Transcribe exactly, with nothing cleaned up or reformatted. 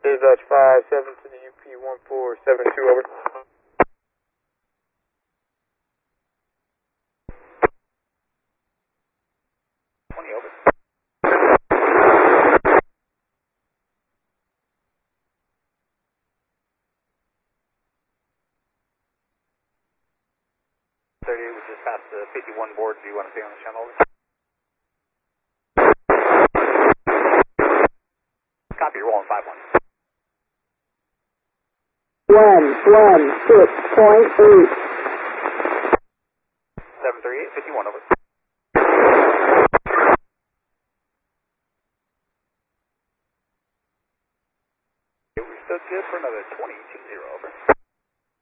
Dutch five seven to the U P one four seven two, over. twenty, over. thirty, we just passed the fifty-one board. Do you want to stay on the channel? Copy, you're rolling five one. one one six point eight. seven three eight, fifty-one, over. We're still good for another twenty-two zero, over.